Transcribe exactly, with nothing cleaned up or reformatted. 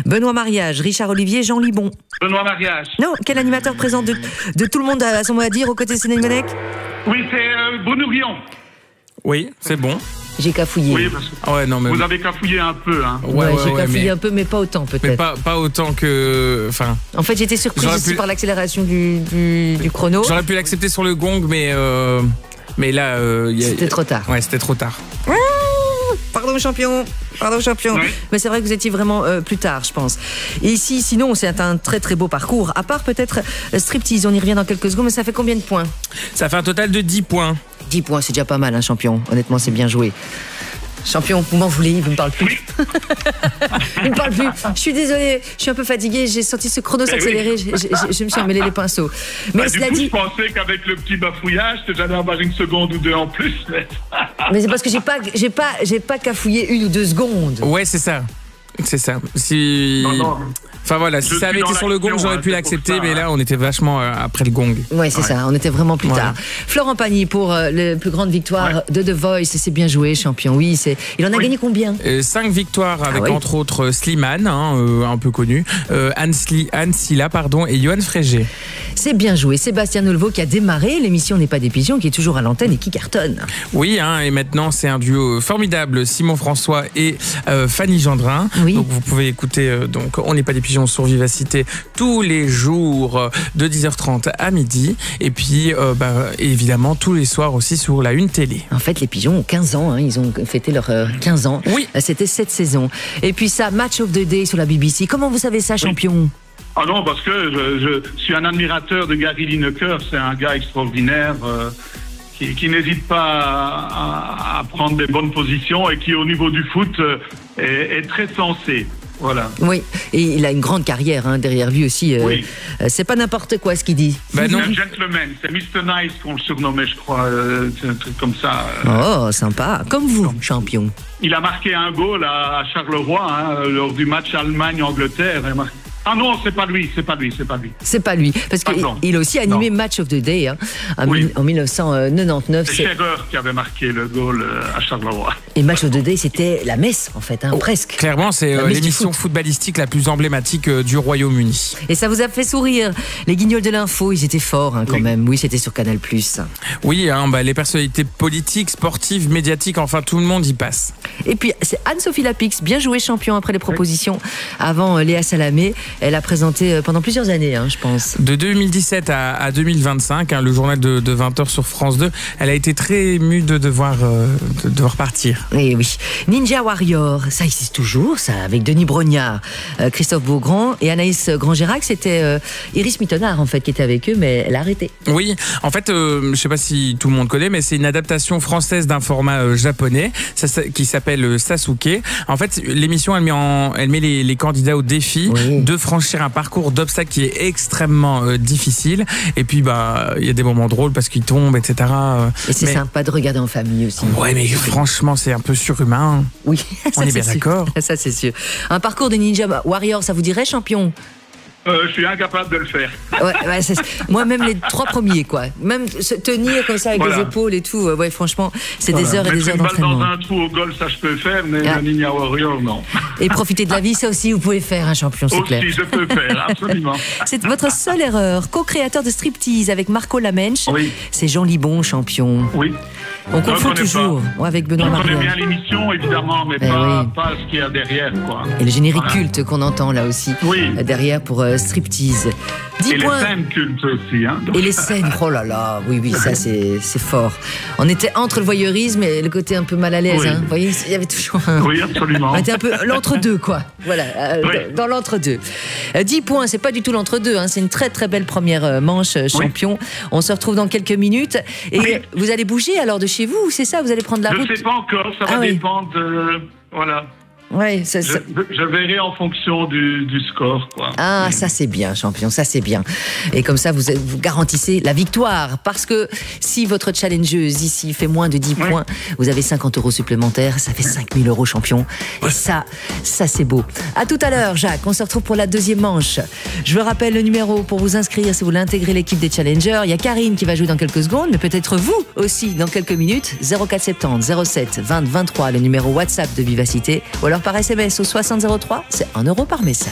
Benoît Mariage, Richard Olivier, Jean Libon. Benoît Mariage. Non, quel animateur présent de, de tout le monde à son mot à dire aux côtés de Séné Menech? Oui, c'est euh, Bonourion. Oui, c'est bon. J'ai cafouillé. Oui, parce que Ah ouais, non, mais... vous avez cafouillé un peu. Hein. Ouais, Ouais, ouais, j'ai ouais, cafouillé mais... un peu, mais pas autant peut-être. Mais pas, pas autant que... Enfin, En fait, j'étais surprise J'aurais aussi pu- par l'accélération du, du, du chrono. j'aurais pu l'accepter sur le gong, mais... Euh... Mais là... Euh, y a... C'était trop tard. Ouais, c'était trop tard. Pardon champion, pardon champion. Oui. Mais c'est vrai que vous étiez vraiment euh, plus tard, je pense. Et ici, sinon, c'est un très très beau parcours. À part peut-être euh, striptease, on y revient dans quelques secondes, mais ça fait combien de points? Ça fait un total de dix points. dix points, c'est déjà pas mal, hein, champion. Honnêtement, c'est bien joué. Champion, vous m'en voulez, vous me parlez plus. Il me parle plus. Je suis désolée, je suis un peu fatiguée, j'ai senti ce chrono s'accélérer, je, je- je- je me suis emmêlé les pinceaux. Mais Bah, du cela coup, dit, je pensais qu'avec le petit bafouillage, que j'allais avoir une seconde ou deux en plus. Mais... mais c'est parce que j'ai pas, j'ai pas, j'ai pas cafouillé une ou deux secondes. Ouais, c'est ça. C'est ça. Si... Non, non. Enfin voilà, si Je ça avait suis été dans sur le gong, l'action, j'aurais hein, pu c'est l'accepter, pour ça, mais là, hein. on était vachement euh, après le gong. Ouais, c'est ça, on était vraiment plus Ouais. tard. Florent Pagny pour euh, la plus grande victoire de The Voice, c'est bien joué, champion. Oui, c'est. Il en a Oui. gagné combien? Euh, cinq victoires avec Ah oui. entre autres euh, Slimane, hein, euh, un peu connu, euh, Anne, Sli- Anne Silla pardon, et Johan Frégé. C'est bien joué. Sébastien Nolvo qui a démarré l'émission N'est pas des pigeons, qui est toujours à l'antenne et qui cartonne. Oui, hein, et maintenant c'est un duo formidable, Simon François et euh, Fanny Gendrin. Oui. Donc vous pouvez écouter, euh, donc On n'est pas des pigeons sur Vivacité tous les jours euh, de dix heures trente à midi, et puis euh, bah, évidemment tous les soirs aussi sur la Une Télé. En fait, les pigeons ont quinze ans, hein, ils ont fêté leurs euh, quinze ans. Oui. Euh, C'était cette saison. Et puis ça, Match of the Day sur la B B C. Comment vous savez ça, champion? Ah non, parce que je, je suis un admirateur de Gary Lineker. C'est un gars extraordinaire euh, qui, qui n'hésite pas à, à- à prendre des bonnes positions et qui, au niveau du foot, euh, est, est très sensé. Voilà. Oui, et il a une grande carrière hein, derrière lui aussi. euh, Oui. euh, c'est pas n'importe quoi ce qu'il dit. Bah non. C'est un gentleman. C'est mister Nice qu'on le surnommait, je crois. euh, c'est un truc comme ça. euh. Oh, sympa. Comme vous, champion. Il a marqué un goal à, à Charleroi hein, lors du match Allemagne-Angleterre. Il a marqué- Ah non, c'est pas lui, c'est pas lui, c'est pas lui. C'est pas lui, parce qu'il Pardon. il a aussi animé Non. Match of the Day hein, en, Oui. mille- en dix-neuf cent quatre-vingt-dix-neuf. C'est C'est- Scherer qui avait marqué le goal euh, à Charleroi. Et Match of the Day, c'était la messe, en fait, hein, presque. Clairement, c'est La euh, messe du l'émission foot. footballistique la plus emblématique euh, du Royaume-Uni. Et ça vous a fait sourire. Les guignols de l'info, ils étaient forts hein, quand Oui. même. Oui, c'était sur Canal plus. Oui, hein, bah, les personnalités politiques, sportives, médiatiques, enfin tout le monde y passe. Et puis, c'est Anne-Sophie Lapix, bien jouée champion après les propositions. Avant euh, Léa Salamé, elle a présenté euh, pendant plusieurs années, hein, je pense. De deux mille dix-sept à, à deux mille vingt-cinq, hein, le journal de, de vingt heures sur France deux, elle a été très émue de devoir, euh, de devoir partir. Et oui. Ninja Warrior, ça existe toujours, ça, avec Denis Brognard, euh, Christophe Beaugrand et Anaïs Grangerac. C'était euh, Iris Mittenard, en fait, qui était avec eux, mais elle a arrêté. Oui, en fait, euh, je sais pas si tout le monde connaît, mais c'est une adaptation française d'un format euh, japonais ça, ça- qui s'appelle euh, Sasuke. En fait, l'émission, elle met, en, elle met les, les candidats au défi Oui. de franchir un parcours d'obstacles qui est extrêmement euh, difficile. Et puis, bah, il y a des moments drôles parce qu'ils tombent, et cetera. Et c'est Mais- sympa de regarder en famille aussi. Ouais, mais franchement, c'est un peu surhumain. Oui, On ça, est c'est bien sûr. d'accord. Ça, c'est sûr. Un parcours de Ninja Warrior, ça vous dirait, champion? Euh, je suis incapable de le faire. Ouais, ouais, c'est- moi, même les trois premiers, quoi. Même se tenir comme ça avec Voilà. les épaules et tout. euh, Ouais, franchement, c'est des Voilà. heures et Mettre des heures une balle dans d'entraînement. un trou au goal, ça je peux faire, mais Ah. le Ninja Warrior, non. Et profiter de la vie, ça aussi, vous pouvez faire, un champion, c'est clair. Aussi, je peux faire, absolument. C'est votre seule erreur. Co-créateur de striptease avec Marco Lamenche. Oui. C'est Jean Libon, champion. Oui. On Je confond connais toujours ouais, avec Benoît Je connais Mariage. bien l'émission, évidemment, mais Eh pas, oui. pas ce qu'il y a derrière, quoi. Et le générique Voilà. culte qu'on entend là aussi, Oui. euh, derrière pour euh, striptease. dix Et les points. scènes cultes aussi, hein. Et les scènes, oh là là, oui, oui, ça c'est c'est fort. On était entre le voyeurisme et le côté un peu mal à l'aise. Oui. Hein. Vous voyez, il y avait toujours un. Oui, absolument. On était un peu l'entre-deux, quoi. Voilà, euh, Oui. dans l'entre-deux. Euh, dix points, c'est pas du tout l'entre-deux. Hein. C'est une très très belle première euh, manche, euh, champion. On se retrouve dans quelques minutes. Et Oui. vous allez bouger alors de chez vous, c'est ça? Vous allez prendre la Je route? ne sais pas encore, ça va Ah oui. dépendre de... Voilà. Ouais, ça, Je, ça- je verrai en fonction du, du score, quoi. Ah, ça c'est bien, champion, ça c'est bien. Et comme ça, vous, vous garantissez la victoire. Parce que si votre challengeuse ici fait moins de dix Ouais. points, vous avez cinquante euros supplémentaires, ça fait cinq mille euros, champion. Et ça, ça c'est beau. À tout à l'heure, Jacques, on se retrouve pour la deuxième manche. Je vous rappelle le numéro pour vous inscrire si vous voulez intégrer l'équipe des challengers. Il y a Karine qui va jouer dans quelques secondes, mais peut-être vous aussi dans quelques minutes. zéro quatre soixante-dix zéro sept vingt vingt-trois, le numéro WhatsApp de Vivacité. Ou alors par S M S au soixante zéro trois, c'est un euro par message.